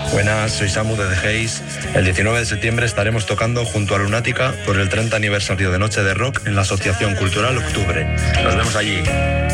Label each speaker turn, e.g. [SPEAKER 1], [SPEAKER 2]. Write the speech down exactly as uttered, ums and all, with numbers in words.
[SPEAKER 1] Buenas, soy Samu de The Haze. El diecinueve de septiembre estaremos tocando junto a Lunática por el treinta aniversario de Noche de Rock en la Asociación Cultural Octubre. Nos vemos allí.